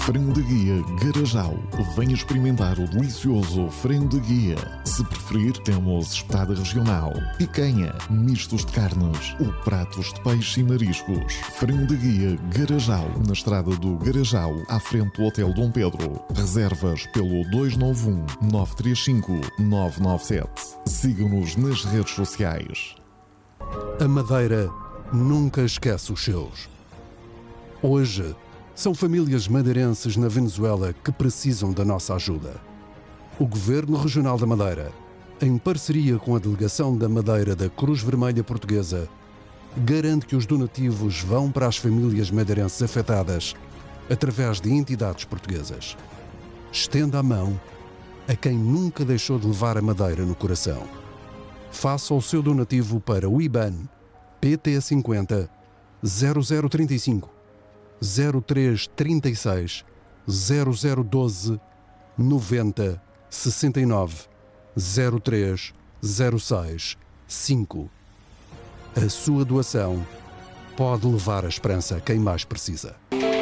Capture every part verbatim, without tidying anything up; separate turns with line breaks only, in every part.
Frango de Guia Garajal. Venha experimentar o delicioso frango de guia. Se preferir, temos espetada regional, picanha, mistos de carnes ou pratos de peixe e mariscos. Frango de Guia Garajal, na estrada do Garajal, à frente do Hotel Dom Pedro. Reservas pelo dois nove um, nove três cinco, nove nove sete. Siga-nos nas redes sociais.
A Madeira nunca esquece os seus. Hoje, são famílias madeirenses na Venezuela que precisam da nossa ajuda. O Governo Regional da Madeira, em parceria com a Delegação da Madeira da Cruz Vermelha Portuguesa, garante que os donativos vão para as famílias madeirenses afetadas através de entidades portuguesas. Estenda a mão a quem nunca deixou de levar a Madeira no coração. Faça o seu donativo para o I B A N P T cinquenta zero zero trinta e cinco zero três trinta e seis zero zero doze noventa sessenta e nove zero três zero seis cinco. A sua doação pode levar a esperança a quem mais precisa.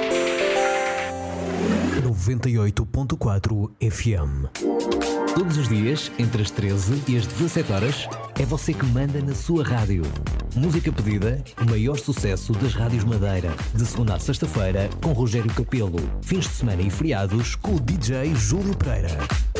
noventa e oito ponto quatro F M. Todos os dias, entre as treze e as dezassete horas, é você que manda na sua rádio. Música pedida, o maior sucesso das rádios Madeira. De segunda a sexta-feira, com Rogério Capelo. Fins de semana e feriados, com o D J Júlio Pereira.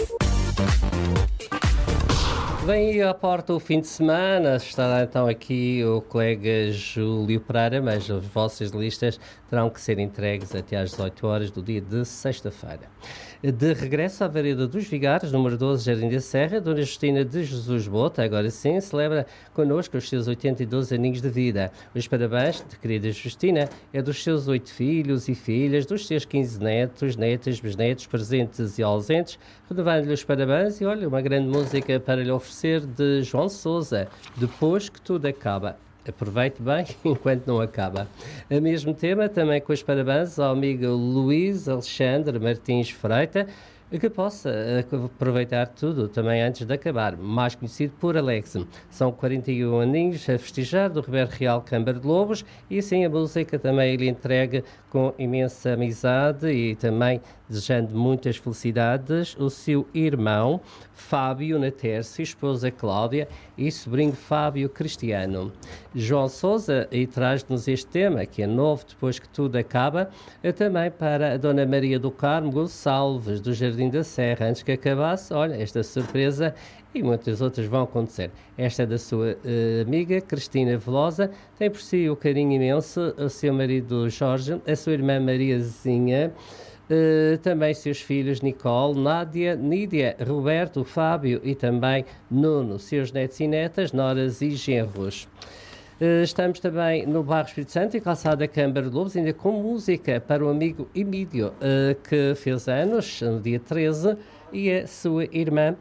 Vem aí à porta o fim de semana, estará então aqui o colega Júlio Pereira, mas as vossas listas terão que ser entregues até às dezoito horas do dia de sexta-feira. De regresso à Vereda dos Vigares, número doze, Jardim da Serra, Dona Justina de Jesus Bota, agora sim, celebra connosco os seus oitenta e dois aninhos de vida. Os parabéns de querida Justina é dos seus oito filhos e filhas, dos seus quinze netos, netas, bisnetos, presentes e ausentes, renovando-lhe os parabéns e, olha, uma grande música para lhe oferecer de João Sousa, Depois que Tudo Acaba. Aproveite bem enquanto não acaba. O mesmo tema, também com os parabéns ao amigo Luís Alexandre Martins Freita, que possa aproveitar tudo também antes de acabar, mais conhecido por Alex. São quarenta e um aninhos a festejar do Ribeiro Real Câmara de Lobos e assim a música também lhe entregue com imensa amizade e também desejando muitas felicidades o seu irmão Fábio Natércio, esposa Cláudia e sobrinho Fábio Cristiano. João Sousa e traz-nos este tema, que é novo depois que tudo acaba, também para a Dona Maria do Carmo Gonçalves, do Jardim da Serra. Antes que acabasse, olha, esta surpresa e muitas outras vão acontecer. Esta é da sua uh, amiga Cristina Velosa, tem por si o carinho imenso, o seu marido Jorge, a sua irmã Mariazinha, Uh, também seus filhos Nicole, Nádia, Nídia, Roberto, Fábio e também Nuno, seus netos e netas, noras e genros. Uh, estamos também no bairro Espírito Santo e calçada Câmara de Lobos, ainda com música para o amigo Emílio, uh, que fez anos no dia treze, e a sua irmã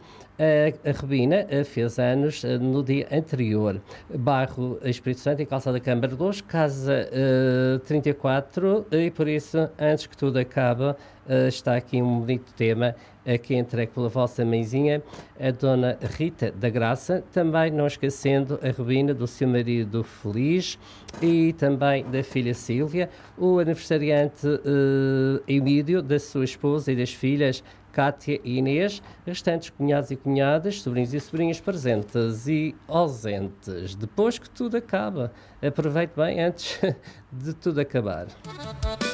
a Rebina fez anos no dia anterior. Bairro Espírito Santo e calçada Câmara de Lobos, casa uh, trinta e quatro, e por isso, antes que tudo acabe, uh, está aqui um bonito tema aqui entregue pela vossa mãezinha, a Dona Rita da Graça, também não esquecendo a Rebina do seu marido Feliz e também da filha Sílvia, o aniversariante uh, Emílio, da sua esposa e das filhas Cátia e Inês, restantes cunhados e cunhadas, sobrinhos e sobrinhas presentes e ausentes. Depois que tudo acaba, aproveite bem antes de tudo acabar.